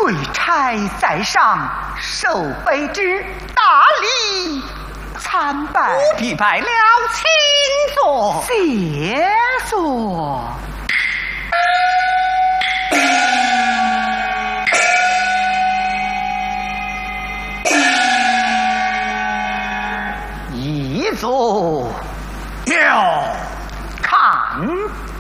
贵差在上，受卑之，大礼参拜。 不必拜了，请坐。 谢坐。一坐， 哟， 看。